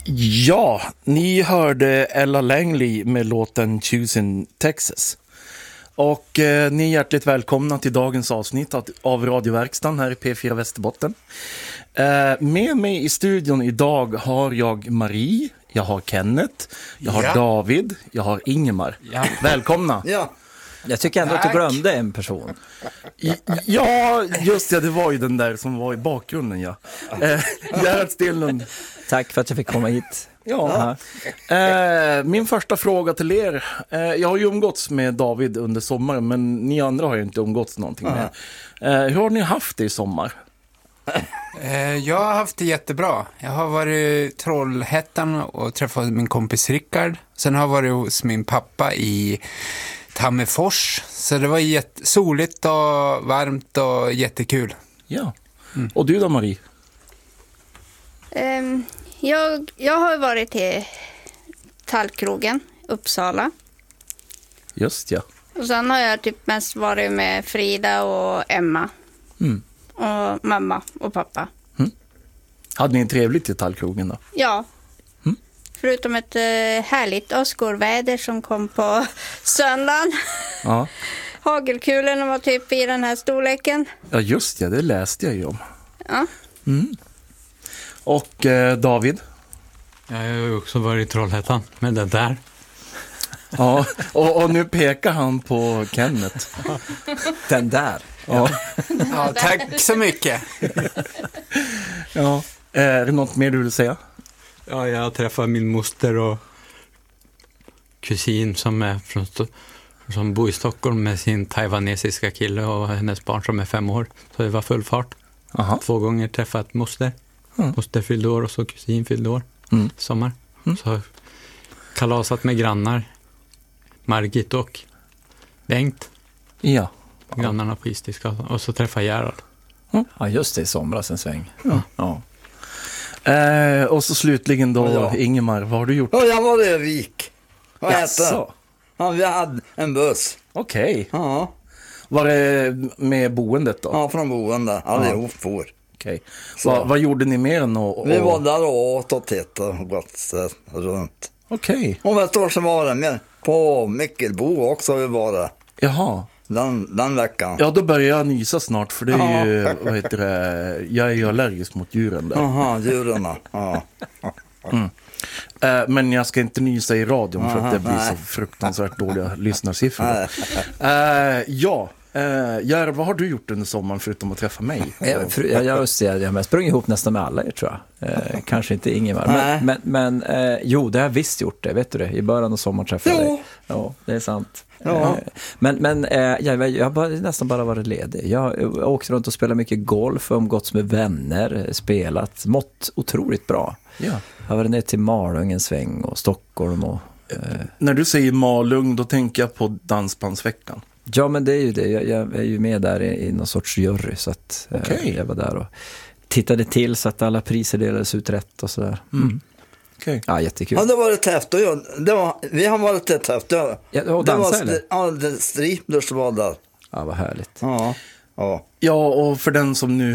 Ja, ni hörde Ella Langley med låten Choosing Texas. Och ni är hjärtligt välkomna till dagens avsnitt av Radioverkstan här i P4 Västerbotten. Med mig i studion idag har jag Marie, jag har Kenneth, jag har David, jag har Ingemar. Ja. Välkomna! Ja. Jag tycker ändå att du glömde en person. Ja, just det var ju den där som var i bakgrunden, ja. Gerhard Stenlund. Tack för att jag fick komma hit. Ja. Min första fråga till er. Jag har ju umgåtts med David under sommaren, men ni andra har ju inte umgåtts någonting med. Hur har ni haft det i sommar? Jag har haft det jättebra. Jag har varit i Trollhättan och träffat min kompis Rickard. Sen har jag varit hos min pappa i Tammerfors. Så det var soligt och varmt och jättekul. Ja. Och du då, Marie? Jag har varit till Tallkrogen, Uppsala. Just ja. Och sen har jag typ mest varit med Frida och Emma. Och mamma och pappa. Hade ni trevligt i Tallkrogen då? Ja. Förutom ett härligt åskorväder som kom på söndagen. Ja. Hagelkulorna var typ i den här storleken. Ja, just det läste jag ju om. Ja. Och David? Jag har ju också varit i Trollhättan med det där. Ja, och nu pekar han på Kenneth. Den där. Ja. Ja, tack så mycket. Ja. Är det något mer du vill säga? Ja, jag träffade min moster och kusin som bor i Stockholm med sin taiwanesiska kille och hennes barn som är 5 år. Så det var full fart. Aha. 2 gånger träffat moster. Moster fyllde år och så kusin fyllde år. Sommar. Så kalasat med grannar. Margit och Bengt. Ja. Grannarna på Istiska. Och så träffade Gerhard. Ja, just det, i somras en sväng. Ja. Och så slutligen då, Ingemar, vad har du gjort? Ja, jag var i Vik. Vad Jaså? heter det? Ja, vi hade en buss. Okej. Ja, Var det med boendet då? ja från boende. Allihop for. Okej. Så. Vad gjorde ni mer än Vi var där och åt och tittade och gått runt. Okej. Och vet du så var det med på Mickelbo också vi var där. Jaha. Den veckan. Ja, då börjar jag nysa snart för det är ju, vad heter det, jag är ju allergisk mot djuren där. Jaha, djuren. Ja. Men jag ska inte nysa i radion för att det blir så fruktansvärt dåliga lyssnarsiffror. Gerhard, vad har du gjort under sommaren förutom att träffa mig? Jag har sprungit ihop nästan med alla, tror jag. Kanske inte Ingemar. Men det har jag visst gjort det, vet du det? I början av sommaren träffade jag dig. Ja, det är sant. Ja. Men jag har nästan bara varit ledig. Jag har åkt runt och spelat mycket golf, umgåtts med vänner, spelat, mått otroligt bra. Ja. Jag har varit ner till Malung en sväng och Stockholm. Och, När du säger Malung, då tänker jag på Dansbandsveckan. Ja, men det är ju det. Jag är ju med där i någon sorts jury, så att jag var där och tittade till så att alla priser delades ut rätt och sådär. Okay. Ja, jättekul. Ja, det var lite häftigt. Vi har varit lite häftigt. Och dansa, eller? Ja, det Striplers var där. Ja, vad härligt. Ja. Ja, och för den som nu